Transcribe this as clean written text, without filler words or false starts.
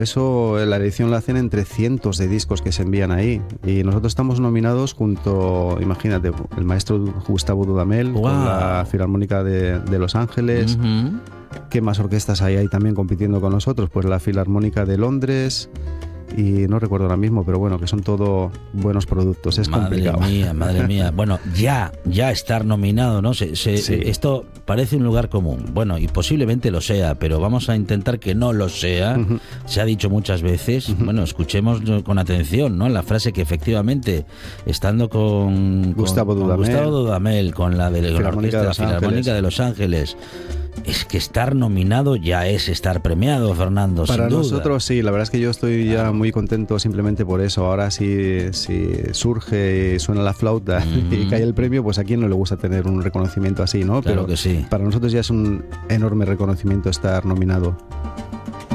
Eso, la edición la hacen entre cientos de discos que se envían ahí. Y nosotros estamos nominados junto, imagínate, el maestro Gustavo Dudamel, Wow, con la Filarmónica de Los Ángeles. Ujú. ¿Qué más orquestas hay ahí también compitiendo con nosotros? Pues la Filarmónica de Londres y no recuerdo ahora mismo, pero bueno, que son todo buenos productos. Es complicado. Madre mía. Bueno, ya estar nominado, ¿no? Sí. Esto parece un lugar común. Bueno, y posiblemente lo sea, pero vamos a intentar que no lo sea. Ujú. Se ha dicho muchas veces. Bueno, escuchemos con atención, ¿no? La frase que efectivamente, estando con Gustavo Dudamel, con la de la orquesta de la Filarmónica de Los Ángeles, es que estar nominado ya es estar premiado, Fernando. Para sin duda. nosotros sí, la verdad es que yo estoy ya muy contento simplemente por eso. Ahora si surge, suena la flauta y cae el premio, pues a quién no le gusta tener un reconocimiento así, ¿no? Claro Pero que sí. para nosotros ya es un enorme reconocimiento estar nominado.